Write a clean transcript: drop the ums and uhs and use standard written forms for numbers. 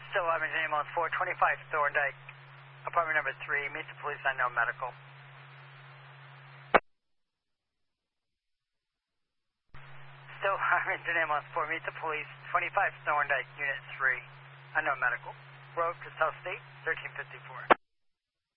Still Evans ambulance 425 Thorndike, apartment number 3, meet the police, unknown medical. Still Harrington ambulance 4, meet the police, 25 Thorndike, unit 3, unknown medical. Road to South State, 1354.